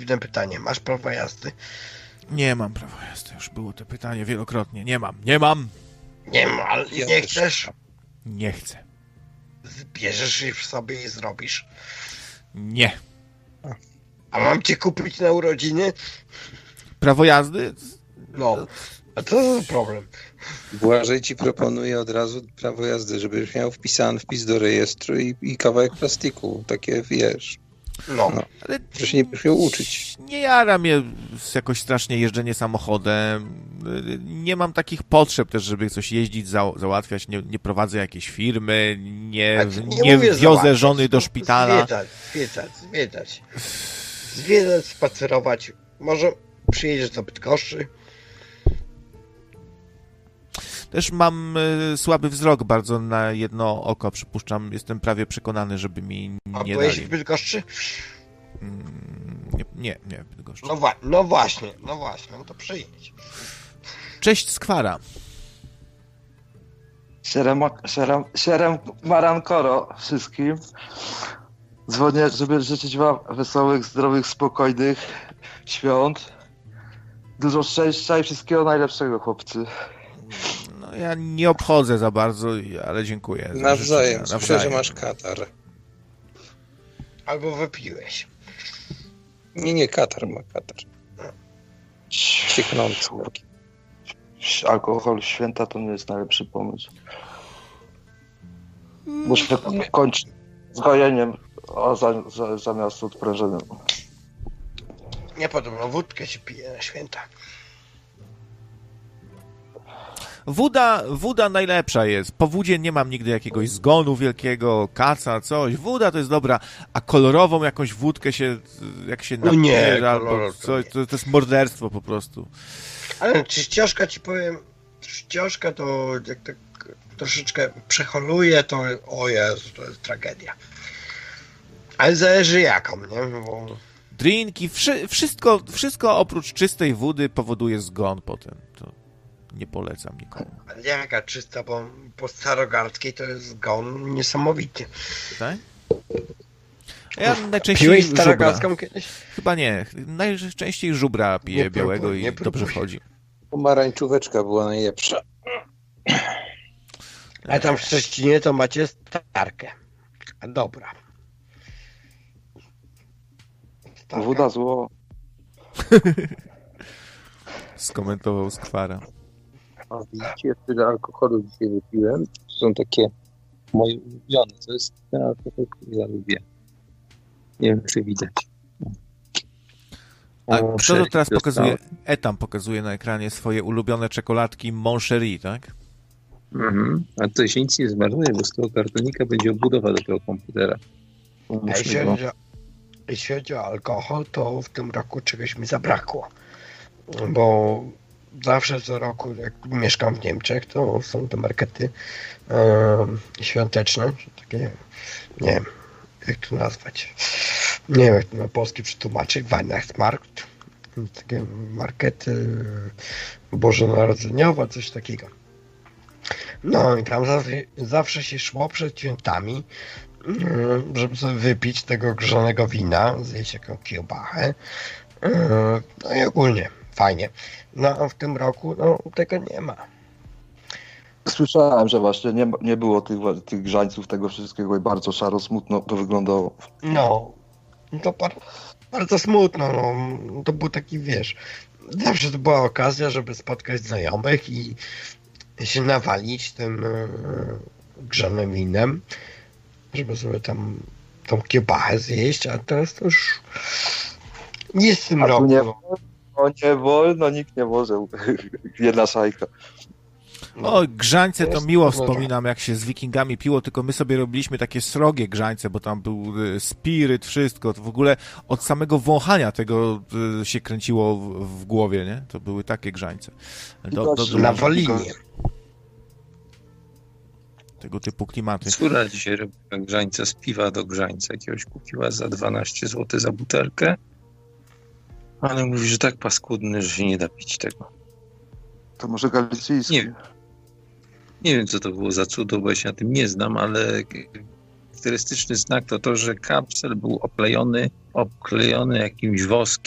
dziwne pytanie. Masz prawo jazdy? Nie mam prawa jazdy. Już było to pytanie wielokrotnie. Nie mam. Nie mam, ale nie chcesz? Nie chcę. Zbierzesz je w sobie i zrobisz? Nie. A mam cię kupić na urodziny? Prawo jazdy? No. A co za problem? Błażej ci proponuje od razu prawo jazdy, żebyś miał wpisany wpis do rejestru i kawałek plastiku. Takie, wiesz. No. Ale Że się nie będziesz miał uczyć. nie jara mnie jakoś strasznie jeżdżenie samochodem. Nie mam takich potrzeb też, żeby coś jeździć, załatwiać. Nie prowadzę jakiejś firmy. Nie mówię wiozę załatwiać, żony do szpitala. Zwiedzać, spacerować. Może przyjedziesz do Bydgoszczy? Też mam słaby wzrok bardzo na jedno oko, przypuszczam. Jestem prawie przekonany, żeby mi nie byłeś dali. w Bydgoszczy? Nie, w Bydgoszczy. No właśnie, no to przyjedź. Cześć, Skwara. Sierem Marankoro wszystkim. Dzwonię, żeby życzyć wam wesołych, zdrowych, spokojnych świąt. Dużo szczęścia i wszystkiego najlepszego, chłopcy. No ja nie obchodzę za bardzo, ale dziękuję. Nawzajem. Słyszę, że masz katar. Albo wypiłeś. Nie, katar ma katar. Cieknący. Alkohol święta to nie jest najlepszy pomysł. Muszę kończyć z gojeniem zamiast odprężeniem. Nie podobno, wódkę się pije na święta. Woda najlepsza jest. Po wodzie nie mam nigdy jakiegoś zgonu wielkiego, kaca, coś. Woda to jest dobra, a kolorową jakąś wódkę jak się napije, albo coś, to jest morderstwo po prostu. Ale czyścioszka ci powiem, czyścioszka to jak tak troszeczkę przeholuje, to o Jezu, to jest tragedia. Ale zależy jaką, nie? Bo... Drinki, wszystko oprócz czystej wody powoduje zgon potem. To nie polecam nikomu. Ale jaka czysta, bo po starogardzkiej to jest zgon niesamowity. Tak? Ja najczęściej Piłeś żubra. starogardzką kiedyś? Chyba nie. Najczęściej żubra piję Nie białego próbuj, i nie dobrze próbuj. wchodzi. Pomarańczóweczka była najlepsza. A tam w Szczecinie to macie starkę. A dobra. Starka. Woda zło. Skomentował Skwara. A widzicie, tyle alkoholu dzisiaj wypiłem. To są takie moje ulubione. To jest ten alkohol, który ja lubię. Nie wiem, czy widać. A kto to teraz pokazuje? Etam pokazuje na ekranie swoje ulubione czekoladki Moncherie, tak? Mhm. A to się nic nie zmarnuje, bo z tego kartonika będzie obudowa do tego komputera. A jeśli chodzi o alkohol, to w tym roku czegoś mi zabrakło. Bo zawsze co roku, jak mieszkam w Niemczech, to są te markety świąteczne, takie, nie wiem, jak to nazwać. Nie wiem, jak to na polski przetłumaczyć. Weihnachtsmarkt. Takie markety bożonarodzeniowe, coś takiego. No i tam zawsze się szło przed świętami, żeby sobie wypić tego grzonego wina, zjeść jakąś kiełbachę. No i ogólnie fajnie. No a w tym roku tego nie ma. Słyszałem, że właśnie nie było tych grzańców, tego wszystkiego i bardzo szaro, smutno to wyglądało. No, to bardzo smutno. No. To był taki, wiesz, zawsze to była okazja, żeby spotkać znajomych i się nawalić tym grzonym winem, żeby sobie tam tą kiełbachę zjeść, a teraz to już nie z tym roku. Nie wolno, nikt nie może. Jedna szajka. O, grzańce to miło wspominam, jak się z wikingami piło, tylko my sobie robiliśmy takie srogie grzańce, bo tam był spiryt, wszystko. To w ogóle od samego wąchania tego się kręciło w głowie, nie? To były takie grzańce. Na Wolinie. Tego typu klimaty. Córa dzisiaj robiła grzańca z piwa do grzańca. Jakiegoś kupiła za 12 zł za butelkę. Ale mówi, że tak paskudny, że się nie da pić tego. To może galicyjski. Nie wiem, co to było za cudo, bo ja się na tym nie znam, ale charakterystyczny znak to, że kapsel był obklejony jakimś woskiem.